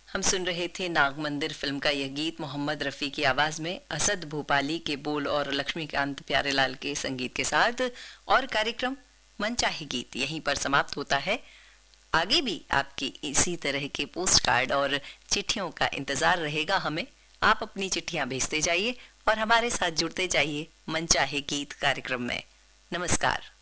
हम सुन रहे थे नाग मंदिर फिल्म का यह गीत मोहम्मद रफ़ी की आवाज़ में असद भोपाली के बोल और लक्ष्मीकांत प्यारेलाल के संगीत के साथ। और कार्यक्रम मनचाहे गीत यहीं पर समाप्त होता है। आगे भी आपकी इसी तरह के पोस्ट कार्ड और चिट्ठियों का इंतज़ार रहेगा हमें। आप अपनी चिट्ठियां भेजते जाइए और हमारे साथ जुड़ते जाइए मनचाहे गीत कार्यक्रम में। नमस्कार।